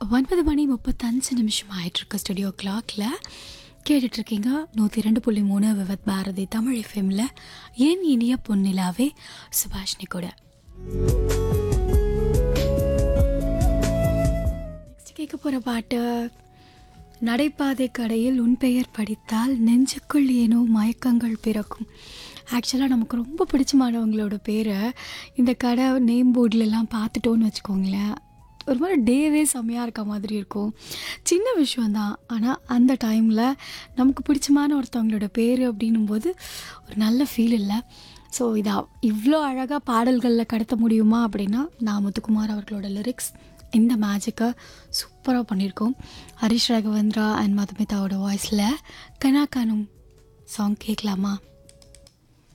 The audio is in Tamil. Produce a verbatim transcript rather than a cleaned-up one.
ஒன்பது மணி முப்பத்தஞ்சு நிமிஷம் ஆயிட்டிருக்கு ஸ்டுடியோ கிளாக்கில். கேட்டுட்ருக்கீங்க நூற்றி ரெண்டு புள்ளி மூணு விவத் பாரதி தமிழ் எஃப்எம்மில் ஏன் இனிய பொன்னிலாவே சுபாஷினி கூட. நெக்ஸ்ட் கேட்க போகிற பாட்டு நடைபாதை கடையில் உன் பெயர் படித்தால் நெஞ்சுக்குள் ஏனோ மயக்கங்கள் பிறக்கும். ஆக்சுவலாக நமக்கு ரொம்ப பிடிச்சமானவங்களோட பேரை இந்த கடை நேம் போர்ட்லலாம் பார்த்துட்டோன்னு வச்சுக்கோங்களேன், ஒரு மாதிரி டேவே செம்மையாக இருக்க மாதிரி இருக்கும். சின்ன விஷயந்தான், ஆனால் அந்த டைமில் நமக்கு பிடிச்சமான ஒருத்தவங்களோட பேர் அப்படின்னும்போது ஒரு நல்ல ஃபீல் இல்லை. ஸோ இதை இவ்வளோ அழகாக பாடல்களில் கடத்த முடியுமா அப்படின்னா நான் முத்துக்குமார் அவர்களோட லிரிக்ஸ் இந்த மேஜிக்கை சூப்பராக பண்ணியிருக்கோம். ஹரிஷ் ராகவேந்திரா அண்ட் மதுமிதாவோட வாய்ஸில் கனா கானும் சாங் கேட்கலாமா?